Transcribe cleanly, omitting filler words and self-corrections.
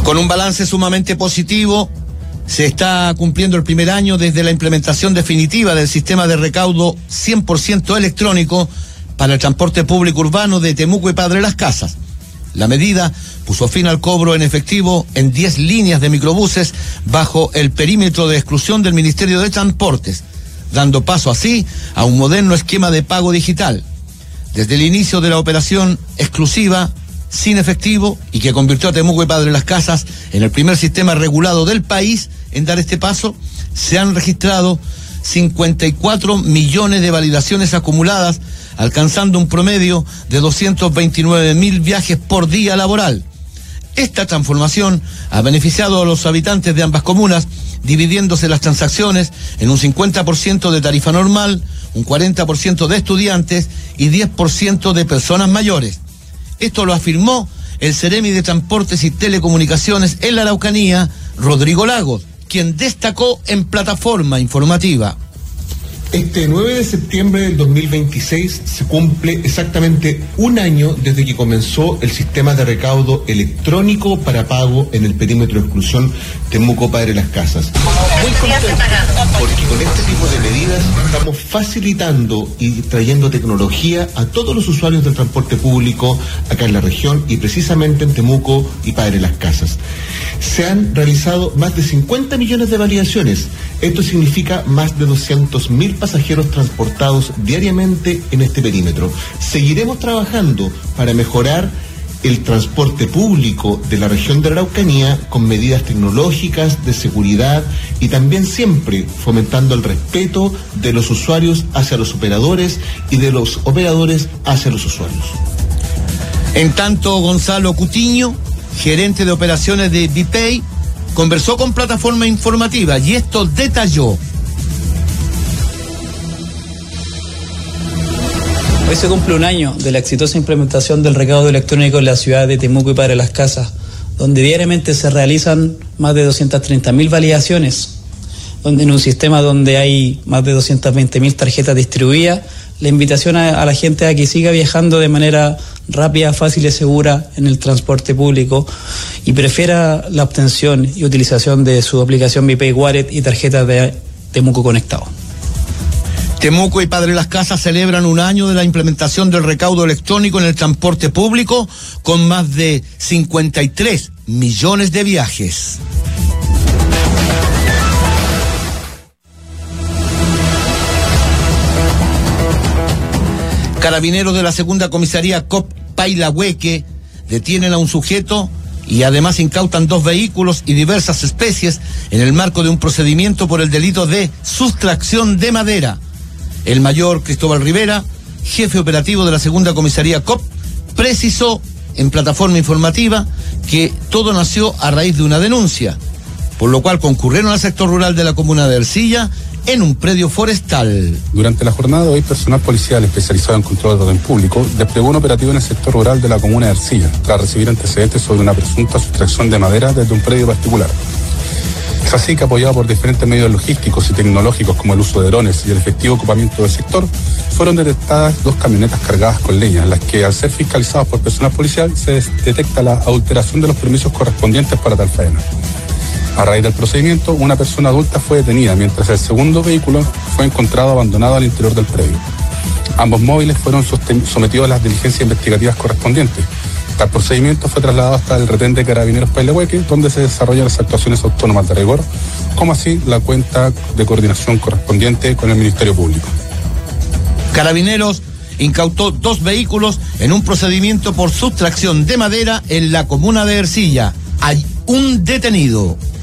Con un balance sumamente positivo, se está cumpliendo el primer año desde la implementación definitiva del sistema de recaudo 100% electrónico para el transporte público urbano de Temuco y Padre Las Casas. La medida puso fin al cobro en efectivo en 10 líneas de microbuses bajo el perímetro de exclusión del Ministerio de Transportes, dando paso así a un moderno esquema de pago digital. Desde el inicio de la operación exclusiva, sin efectivo, y que convirtió a Temuco y Padre Las Casas en el primer sistema regulado del país en dar este paso, se han registrado 54 millones de validaciones acumuladas, alcanzando un promedio de 229.000 viajes por día laboral. Esta transformación ha beneficiado a los habitantes de ambas comunas, dividiéndose las transacciones en un 50% de tarifa normal, un 40% de estudiantes y 10% de personas mayores. Esto lo afirmó el Seremi de Transportes y Telecomunicaciones en la Araucanía, Rodrigo Lagos, quien destacó en plataforma informativa. Este 9 de septiembre del 2026 se cumple exactamente un año desde que comenzó el sistema de recaudo electrónico para pago en el perímetro de exclusión Temuco Padre Las Casas. Muy contento porque con este tipo de medidas estamos facilitando y trayendo tecnología a todos los usuarios del transporte público acá en la región y precisamente en Temuco y Padre Las Casas. Se han realizado más de 50 millones de validaciones. Esto significa más de 200.000 pasajeros transportados diariamente en este perímetro. Seguiremos trabajando para mejorar el transporte público de la región de la Araucanía con medidas tecnológicas de seguridad y también siempre fomentando el respeto de los usuarios hacia los operadores y de los operadores hacia los usuarios. En tanto, Gonzalo Cutiño, gerente de operaciones de Bipay, conversó con plataforma informativa y esto detalló. Hoy se cumple un año de la exitosa implementación del recaudo electrónico en la ciudad de Temuco y Padre Las Casas, donde diariamente se realizan más de 230.000 validaciones, donde en un sistema donde hay más de 220.000 tarjetas distribuidas. La invitación a la gente a que siga viajando de manera rápida, fácil y segura en el transporte público y prefiera la obtención y utilización de su aplicación Bipay Wallet y tarjetas de Temuco Conectado. Temuco y Padre Las Casas celebran un año de la implementación del recaudo electrónico en el transporte público con más de 53 millones de viajes. Carabineros de la segunda comisaría COP Pailahueque detienen a un sujeto y además incautan 2 vehículos y diversas especies en el marco de un procedimiento por el delito de sustracción de madera. El mayor Cristóbal Rivera, jefe operativo de la segunda comisaría COP, precisó en plataforma informativa que todo nació a raíz de una denuncia, por lo cual concurrieron al sector rural de la comuna de Ercilla en un predio forestal. Durante la jornada de hoy, personal policial especializado en control de orden público desplegó un operativo en el sector rural de la comuna de Ercilla, tras recibir antecedentes sobre una presunta sustracción de madera desde un predio particular. Es así que, apoyado por diferentes medios logísticos y tecnológicos como el uso de drones y el efectivo ocupamiento del sector, fueron detectadas 2 camionetas cargadas con leña, en las que, al ser fiscalizados por personal policial, se detecta la adulteración de los permisos correspondientes para tal faena. A raíz del procedimiento, una persona adulta fue detenida, mientras el segundo vehículo fue encontrado abandonado al interior del predio. Ambos móviles fueron sometidos a las diligencias investigativas correspondientes. Tal procedimiento fue trasladado hasta el retén de Carabineros Pailahueque, donde se desarrollan las actuaciones autónomas de rigor, como así la cuenta de coordinación correspondiente con el Ministerio Público. Carabineros incautó 2 vehículos en un procedimiento por sustracción de madera en la comuna de Ercilla. Hay un detenido.